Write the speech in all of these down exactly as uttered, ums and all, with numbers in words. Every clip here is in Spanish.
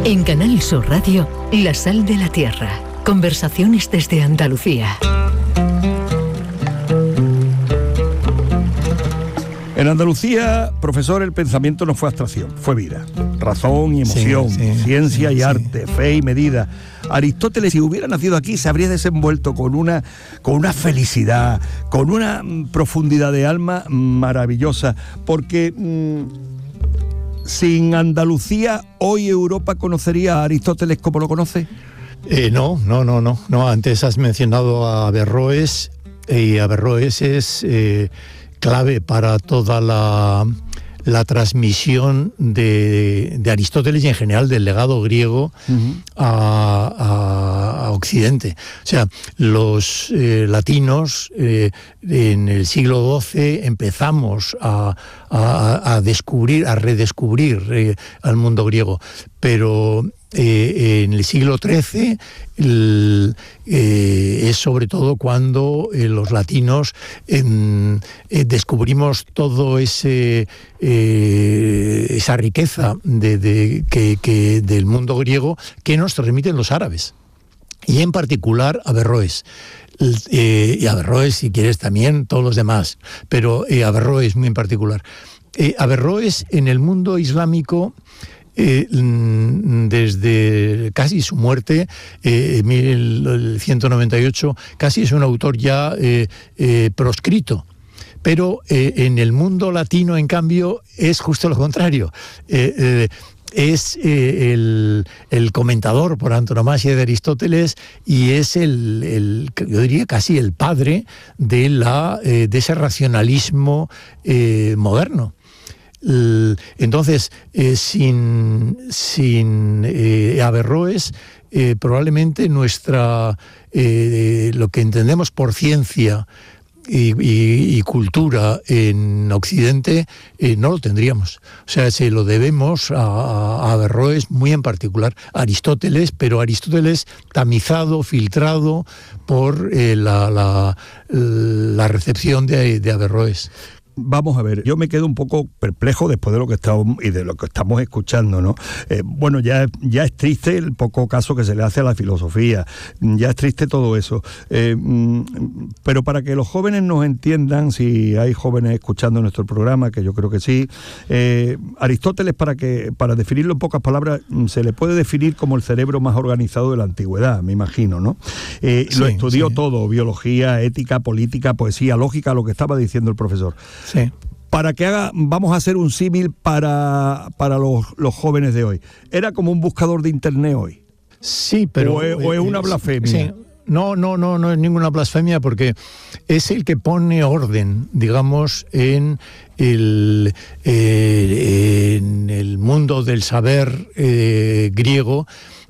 En Canal Sur Radio, La Sal de la Tierra. Conversaciones desde Andalucía. En Andalucía, profesor, el pensamiento no fue abstracción, fue vida. Razón y emoción, sí, sí, ciencia sí, y sí. arte, fe y medida. Aristóteles, si hubiera nacido aquí, se habría desenvuelto con una, con una felicidad, con una mm, profundidad de alma maravillosa, porque mmm, sin Andalucía, hoy Europa conocería a Aristóteles como lo conoce. Eh, no, no, no, no, no. Antes has mencionado a Averroes, y Averroes es eh, clave para toda la, la transmisión de, de Aristóteles y en general del legado griego uh-huh. a, a, a Occidente. O sea, los eh, latinos eh, en el siglo doce empezamos a, a, a descubrir, a redescubrir eh, al mundo griego, pero Eh, en el siglo trece el, eh, es sobre todo cuando eh, los latinos eh, eh, descubrimos todo ese eh, esa riqueza de, de, que, que del mundo griego que nos transmiten los árabes, y en particular Averroes. Eh, y Averroes, si quieres, también todos los demás, pero eh, Averroes muy en particular. Eh, Averroes en el mundo islámico, Eh, desde casi su muerte, eh, en mil ciento noventa y ocho, casi es un autor ya eh, eh, proscrito. Pero eh, en el mundo latino, en cambio, es justo lo contrario. Eh, eh, es eh, el, el comentador por antonomasia de Aristóteles, y es el, el yo diría casi el padre de, la, eh, de ese racionalismo eh, moderno. Entonces, eh, sin, sin eh, Averroes, eh, probablemente nuestra eh, lo que entendemos por ciencia y, y, y cultura en Occidente eh, no lo tendríamos. O sea, se lo debemos a, a Averroes muy en particular, a Aristóteles, pero Aristóteles tamizado, filtrado por eh, la, la, la recepción de, de Averroes. Vamos a ver, yo me quedo un poco perplejo después de lo que estamos y de lo que estamos escuchando, ¿no? Eh, bueno, ya, ya es triste el poco caso que se le hace a la filosofía, ya es triste todo eso. Eh, pero para que los jóvenes nos entiendan, si hay jóvenes escuchando nuestro programa, que yo creo que sí, eh, Aristóteles, para que para definirlo en pocas palabras, se le puede definir como el cerebro más organizado de la antigüedad, me imagino, ¿no? Eh, sí, lo estudió sí. todo, biología, ética, política, poesía, lógica, lo que estaba diciendo el profesor. Sí. Para que haga, vamos a hacer un símil para, para los, los jóvenes de hoy. ¿Era como un buscador de internet hoy? Sí, pero... ¿O es, o es una blasfemia? Sí. No, no, no, no es ninguna blasfemia, porque es el que pone orden, digamos, en el, eh, en el mundo del saber eh, griego,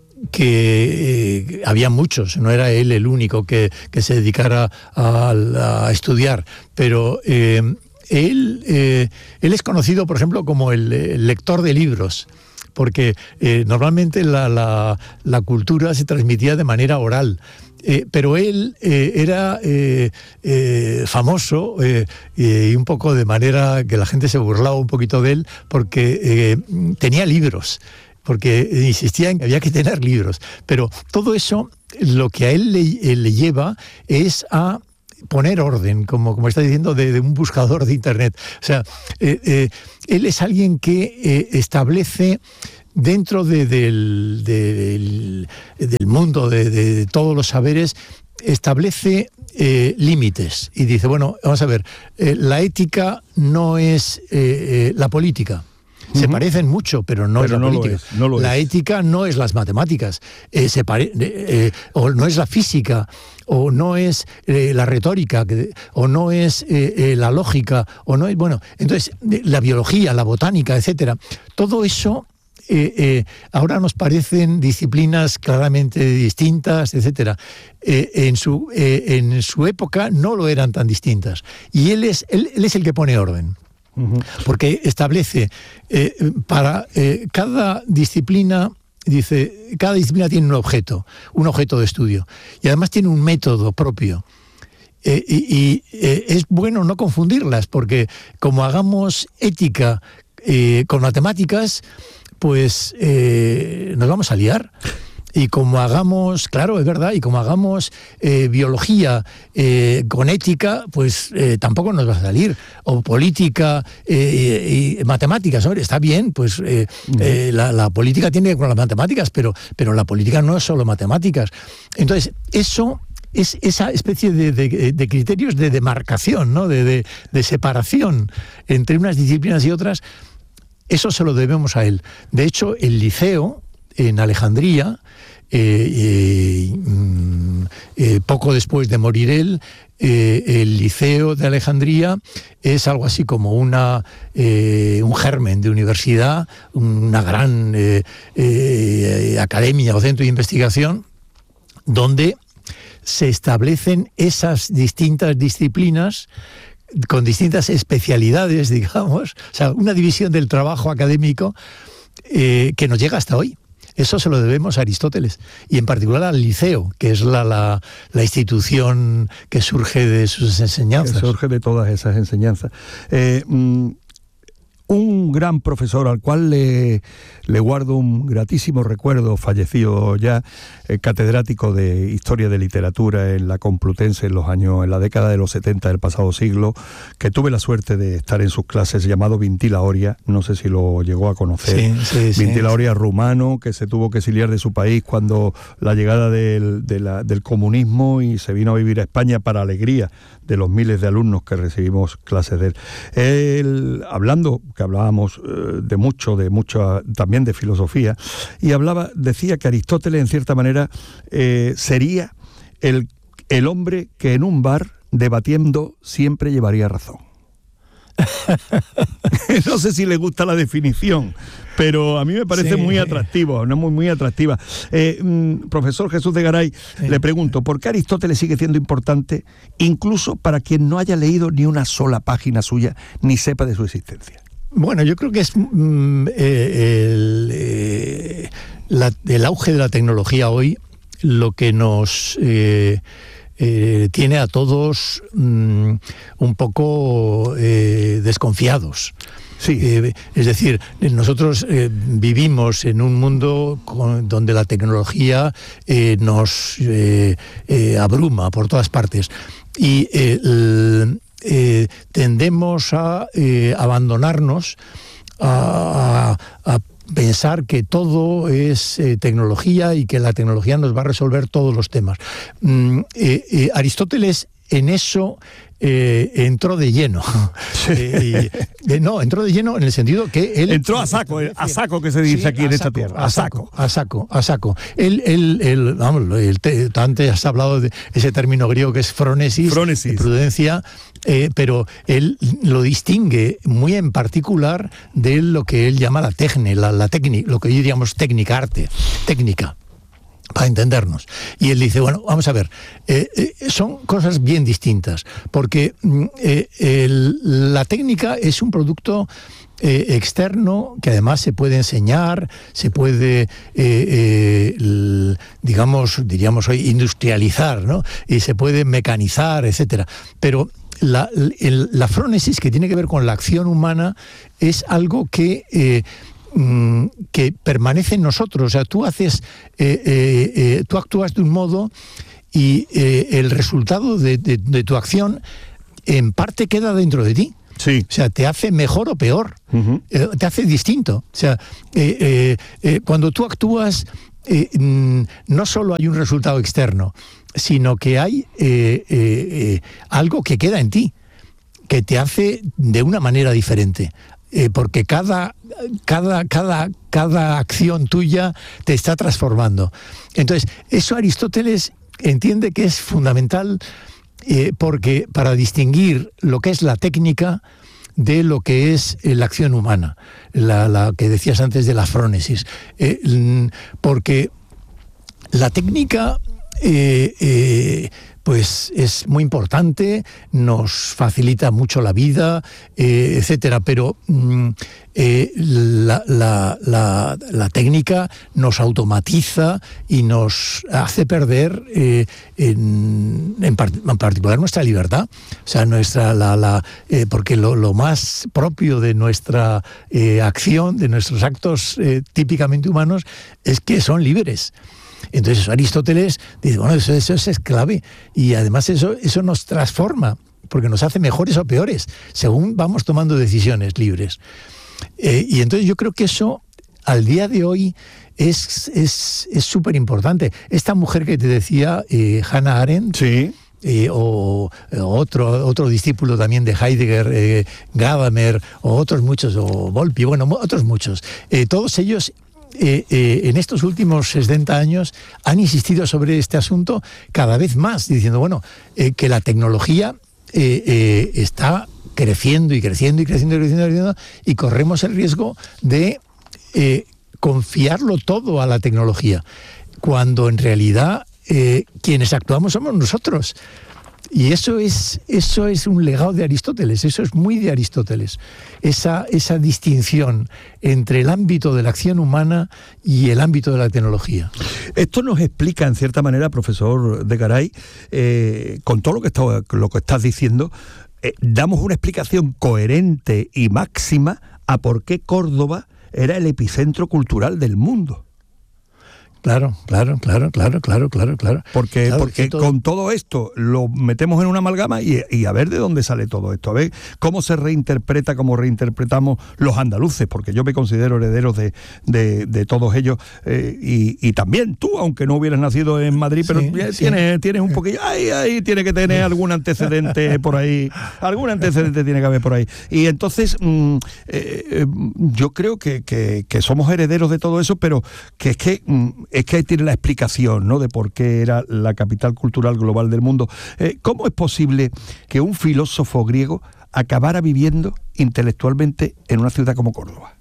que eh, había muchos, no era él el único que, que se dedicara a, a estudiar, pero... Eh, Él, eh, él es conocido, por ejemplo, como el, el lector de libros, porque eh, normalmente la, la, la cultura se transmitía de manera oral. Eh, pero él eh, era eh, eh, famoso eh, y un poco de manera que la gente se burlaba un poquito de él, porque eh, tenía libros, porque insistía en que había que tener libros. Pero todo eso, lo que a él le, le lleva es a poner orden, como, como está diciendo, de, de un buscador de internet. O sea, eh, eh, él es alguien que eh, establece dentro de, del, de, del, del mundo de, de todos los saberes, establece eh, límites y dice, bueno, vamos a ver, eh, la ética no es eh, eh, la política. Se uh-huh. parecen mucho, pero no pero es la no política. Lo es, no lo la es. ética no es las matemáticas, eh, se pare, eh, o no es la física, o no es eh, la retórica, o no es eh, eh, la lógica, o no es, bueno, entonces la biología, la botánica, etcétera. Todo eso eh, eh, ahora nos parecen disciplinas claramente distintas, etcétera. Eh, en su eh, en su época no lo eran tan distintas, y él es él, él es el que pone orden. Porque establece eh, para eh, cada disciplina, dice, cada disciplina tiene un objeto, un objeto de estudio, y además tiene un método propio. Eh, y y eh, es bueno no confundirlas, porque como hagamos ética eh, con matemáticas, pues eh, nos vamos a liar. Y como hagamos, claro, es verdad, y como hagamos eh, biología eh, con ética, pues eh, tampoco nos va a salir. O política eh, y matemáticas, hombre, está bien, pues eh, eh, la, la política tiene que ver con las matemáticas, pero, pero la política no es solo matemáticas. Entonces, eso es esa especie de, de, de criterios de demarcación, ¿no? de, de, de separación entre unas disciplinas y otras, eso se lo debemos a él. De hecho, el liceo en Alejandría, eh, eh, eh, poco después de morir él, eh, el liceo de Alejandría es algo así como una, eh, un germen de universidad, una gran eh, eh, academia o centro de investigación, donde se establecen esas distintas disciplinas con distintas especialidades, digamos, o sea, una división del trabajo académico eh, que nos llega hasta hoy. Eso se lo debemos a Aristóteles, y en particular al Liceo, que es la, la, la institución que surge de sus enseñanzas. Que surge de todas esas enseñanzas. Eh, mm, un gran profesor al cual le, le guardo un gratísimo recuerdo, fallecido ya, eh, catedrático de Historia de Literatura en la Complutense en los años, en la década de los setenta del pasado siglo, que tuve la suerte de estar en sus clases, llamado Vintila Oria, no sé si lo llegó a conocer. Sí, sí, Vintila sí. Oria, rumano, que se tuvo que exiliar de su país cuando la llegada del, de la, del comunismo, y se vino a vivir a España para alegría de los miles de alumnos que recibimos clases de él. Él, hablando, que hablábamos eh, de mucho, de mucho, también de filosofía, y hablaba, decía que Aristóteles, en cierta manera, eh, sería el, el hombre que en un bar, debatiendo, siempre llevaría razón. No sé si le gusta la definición, pero a mí me parece sí, muy atractivo, no muy, muy atractiva. Eh, mm, profesor Jesús de Garay, sí. Le pregunto, ¿por qué Aristóteles sigue siendo importante, incluso para quien no haya leído ni una sola página suya, ni sepa de su existencia? Bueno, yo creo que es mm, eh, el, eh, la, el auge de la tecnología hoy lo que nos eh, eh, tiene a todos mm, un poco eh, desconfiados. Sí. Eh, es decir, nosotros eh, vivimos en un mundo con, donde la tecnología eh, nos eh, eh, abruma por todas partes, y eh, el, eh, tendemos a eh, abandonarnos a, a, a pensar que todo es eh, tecnología y que la tecnología nos va a resolver todos los temas. Mm, eh, eh, Aristóteles en eso eh, entró de lleno. Sí. Eh, y, eh, no, entró de lleno en el sentido que él... Entró a saco, a saco que se dice sí, aquí en saco, esta tierra. A saco, a saco, a saco. Él, él, él vamos, él, te, antes has hablado de ese término griego que es frónesis, frónesis. prudencia, eh, pero él lo distingue muy en particular de lo que él llama la tecne, la, la técnica, lo que diríamos técnica, arte, técnica, para entendernos. Y él dice, bueno, vamos a ver, eh, eh, son cosas bien distintas, porque eh, el, la técnica es un producto eh, externo que además se puede enseñar, se puede, eh, eh, el, digamos, diríamos hoy, industrializar, ¿no? Y se puede mecanizar, etcétera. Pero la, el, la frónesis, que tiene que ver con la acción humana, es algo que... Eh, que permanece en nosotros. O sea, tú haces, eh, eh, eh, tú actúas de un modo y eh, el resultado de, de, de tu acción en parte queda dentro de ti. Sí. O sea, te hace mejor o peor, uh-huh. eh, te hace distinto. O sea, eh, eh, eh, cuando tú actúas, eh, no solo hay un resultado externo, sino que hay eh, eh, eh, algo que queda en ti, que te hace de una manera diferente. Eh, porque cada, cada, cada, cada acción tuya te está transformando. Entonces, eso Aristóteles entiende que es fundamental, eh, porque para distinguir lo que es la técnica de lo que es eh, la acción humana, la, la que decías antes de la frónesis. Eh, porque la técnica... Eh, eh, pues es muy importante, nos facilita mucho la vida, eh, etcétera, pero mm, eh, la, la, la, la técnica nos automatiza y nos hace perder eh, en, en, part, en particular nuestra libertad, o sea, nuestra la, la eh, porque lo, lo más propio de nuestra eh, acción, de nuestros actos eh, típicamente humanos, es que son libres. Entonces Aristóteles dice, bueno, eso, eso es clave, y además eso, eso nos transforma, porque nos hace mejores o peores, según vamos tomando decisiones libres. Eh, y entonces yo creo que eso, al día de hoy, es es es súper importante. Esta mujer que te decía, eh, Hannah Arendt, sí. Eh, o, o otro otro discípulo también de Heidegger, eh, Gadamer, o otros muchos, o Volpi, bueno, otros muchos, eh, todos ellos Eh, eh, en estos últimos sesenta años han insistido sobre este asunto cada vez más, diciendo, bueno, eh, que la tecnología eh, eh, está creciendo y creciendo y creciendo y creciendo y creciendo, y corremos el riesgo de eh, confiarlo todo a la tecnología, cuando en realidad eh, quienes actuamos somos nosotros. Y eso es, eso es un legado de Aristóteles, eso es muy de Aristóteles, esa, esa distinción entre el ámbito de la acción humana y el ámbito de la tecnología. Esto nos explica, en cierta manera, profesor de Garay, eh, con todo lo que, está, lo que estás diciendo, eh, damos una explicación coherente y máxima a por qué Córdoba era el epicentro cultural del mundo. Claro, claro, claro, claro, claro, claro, claro. Porque, claro, porque todo... con todo esto lo metemos en una amalgama y, y a ver de dónde sale todo esto, a ver cómo se reinterpreta, cómo reinterpretamos los andaluces, porque yo me considero heredero de, de, de todos ellos, eh, y, y también tú, aunque no hubieras nacido en Madrid, pero sí, tienes, sí. tienes un poquillo, ahí, ahí tiene que tener algún antecedente por ahí, algún antecedente tiene que haber por ahí. Y entonces mmm, eh, yo creo que, que, que somos herederos de todo eso, pero que es que... Mmm, es que ahí tiene la explicación, ¿no?, de por qué era la capital cultural global del mundo. Eh, ¿Cómo es posible que un filósofo griego acabara viviendo intelectualmente en una ciudad como Córdoba?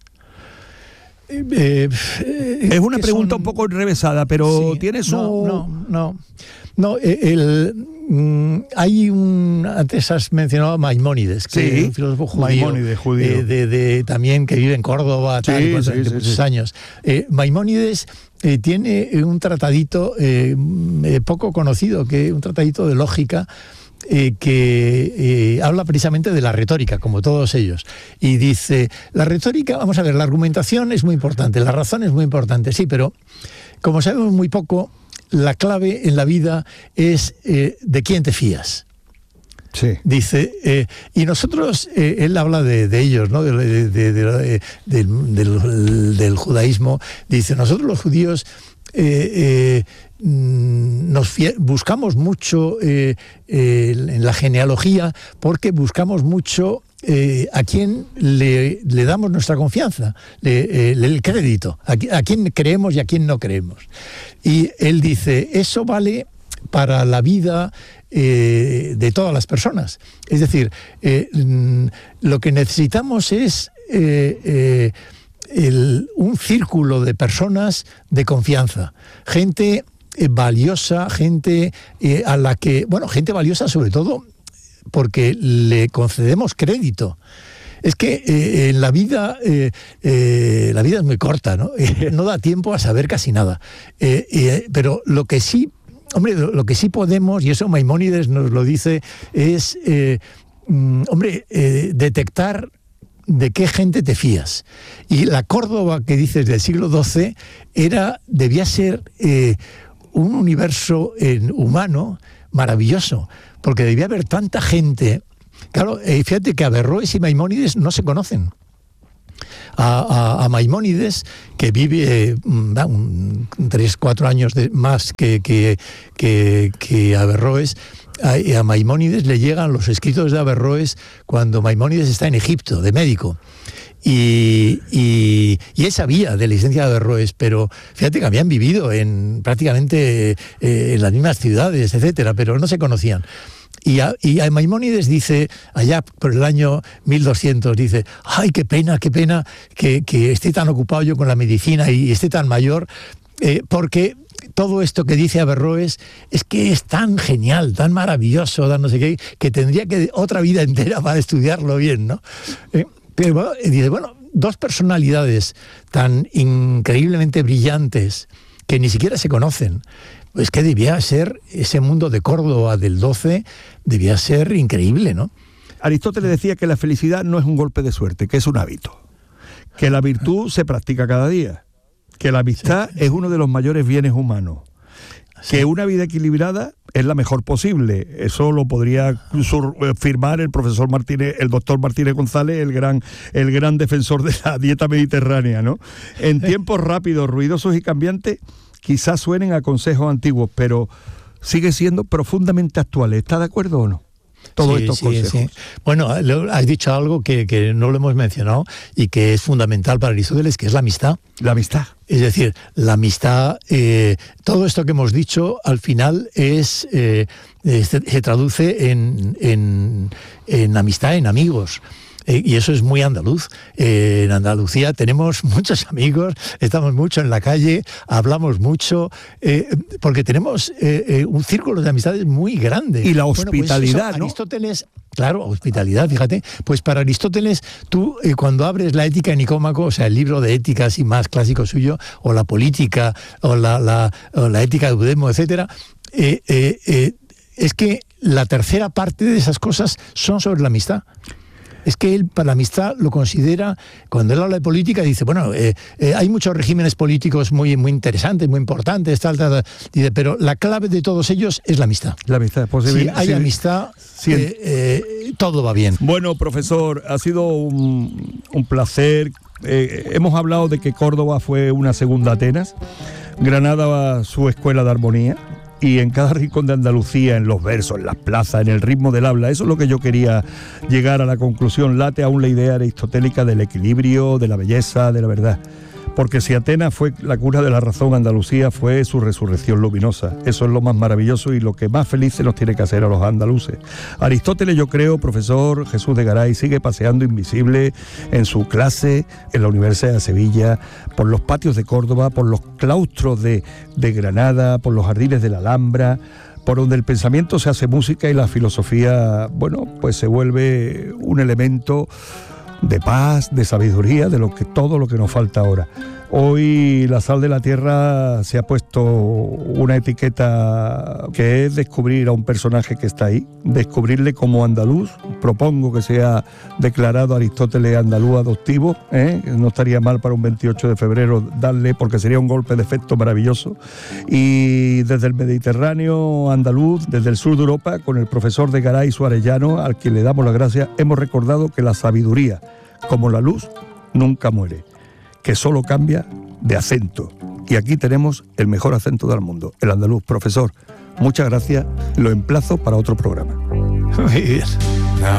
Eh, eh, es una pregunta son... un poco enrevesada, pero sí, tiene su... No, no, no. no el, mm, hay un... Antes has mencionado a Maimónides, que sí, es un filósofo judío, Maimónides, judío. Eh, de, de, también que vive en Córdoba, sí, tal, sí, durante sí, muchos sí. años. Eh, Maimónides eh, tiene un tratadito eh, poco conocido, que un tratadito de lógica, Eh, que eh, habla precisamente de la retórica, como todos ellos, y dice, la retórica, vamos a ver, la argumentación es muy importante, la razón es muy importante, sí, pero como sabemos muy poco, la clave en la vida es eh, de quién te fías. Sí. Dice, eh, y nosotros, eh, él habla de, de ellos, ¿no?, de, de, de, de, de, del, del, del judaísmo, dice, nosotros los judíos eh, eh, nos fie- buscamos mucho eh, eh, en la genealogía, porque buscamos mucho eh, a quién le, le damos nuestra confianza, le, eh, el crédito, a, a quién creemos y a quién no creemos. Y él dice, eso vale para la vida eh, de todas las personas. Es decir, eh, lo que necesitamos es eh, eh, el, un círculo de personas de confianza, gente eh, valiosa, gente eh, a la que, bueno, gente valiosa sobre todo porque le concedemos crédito. Es que eh, en la vida, eh, eh, la vida es muy corta, ¿no? No da tiempo a saber casi nada. Eh, eh, pero lo que sí, hombre, lo que sí podemos, y eso Maimónides nos lo dice, es, eh, mm, hombre, eh, detectar de qué gente te fías. Y la Córdoba que dices del siglo doce era, debía ser eh, un universo eh, humano maravilloso, porque debía haber tanta gente. Claro, eh, fíjate que Averroes y Maimónides no se conocen. A, a, a Maimónides, que vive eh, un, tres, cuatro años de, más que, que, que, que Averroes, a, a Maimónides le llegan los escritos de Averroes cuando Maimónides está en Egipto, de médico. Y, y, y él sabía de la existencia de Averroes, pero fíjate que habían vivido en prácticamente eh, en las mismas ciudades, etcétera, pero no se conocían. Y a, y a Maimónides dice, allá por el año mil doscientos, dice, ay, qué pena, qué pena que, que esté tan ocupado yo con la medicina y esté tan mayor, eh, porque todo esto que dice Averroes es que es tan genial, tan maravilloso, tan no sé qué, que tendría que otra vida entera para estudiarlo bien, ¿no? Eh, pero bueno, dice, bueno, dos personalidades tan increíblemente brillantes que ni siquiera se conocen, pues que debía ser, ese mundo de Córdoba del doce, debía ser increíble, ¿no? Aristóteles decía que la felicidad no es un golpe de suerte, que es un hábito, que la virtud se practica cada día, que la amistad sí. es uno de los mayores bienes humanos, sí. que una vida equilibrada es la mejor posible. Eso lo podría firmar el profesor Martínez, el doctor Martínez González, el gran, el gran defensor de la dieta mediterránea, ¿no? En tiempos rápidos, ruidosos y cambiantes, quizás suenen a consejos antiguos, pero sigue siendo profundamente actual. ¿Está de acuerdo o no? Todos sí, estos sí, consejos. Sí. Bueno, has dicho algo que, que no lo hemos mencionado y que es fundamental para Aristóteles, que es la amistad. La amistad. Es decir, la amistad, eh, todo esto que hemos dicho, al final es eh, se, se traduce en, en, en amistad, en amigos. Eh, y eso es muy andaluz. Eh, en Andalucía tenemos muchos amigos, estamos mucho en la calle, hablamos mucho, eh, porque tenemos eh, eh, un círculo de amistades muy grande. Y la hospitalidad, bueno, pues eso, ¿no? Aristóteles, claro, hospitalidad, fíjate. Pues para Aristóteles, tú eh, cuando abres la Ética de Nicómaco, o sea, el libro de ética así más clásico suyo, o la política, o la, la, o la ética de Eudemo, etcétera, eh, eh, eh, es que la tercera parte de esas cosas son sobre la amistad. Es que él para la amistad lo considera, cuando él habla de política, dice, bueno, eh, eh, hay muchos regímenes políticos muy, muy interesantes, muy importantes, tal, tal, tal, dice, pero la clave de todos ellos es la amistad. La amistad, posible. Si hay sí, amistad, sí. eh, eh, todo va bien. Bueno, profesor, ha sido un, un placer. Eh, hemos hablado de que Córdoba fue una segunda Atenas, Granada su escuela de armonía, y en cada rincón de Andalucía, en los versos, en las plazas, en el ritmo del habla. Eso es lo que yo quería llegar a la conclusión. Late aún la idea aristotélica del equilibrio, de la belleza, de la verdad. Porque si Atenas fue la cuna de la razón, Andalucía fue su resurrección luminosa. Eso es lo más maravilloso y lo que más felices nos tiene que hacer a los andaluces. Aristóteles, yo creo, profesor Jesús de Garay, sigue paseando invisible en su clase en la Universidad de Sevilla, por los patios de Córdoba, por los claustros de, de Granada, por los jardines de la Alhambra, por donde el pensamiento se hace música y la filosofía, bueno, pues se vuelve un elemento de paz, de sabiduría, de lo que todo lo que nos falta ahora. Hoy La Sal de la Tierra se ha puesto una etiqueta que es descubrir a un personaje que está ahí, descubrirle como andaluz. Propongo que sea declarado Aristóteles andaluz adoptivo, ¿eh? No estaría mal para un veintiocho de febrero darle, porque sería un golpe de efecto maravilloso. Y desde el Mediterráneo andaluz, desde el sur de Europa, con el profesor de Garay Suarellano, al que le damos las gracias, hemos recordado que la sabiduría, como la luz, nunca muere, que solo cambia de acento. Y aquí tenemos el mejor acento del mundo, el andaluz. Profesor, muchas gracias. Lo emplazo para otro programa. Muy bien.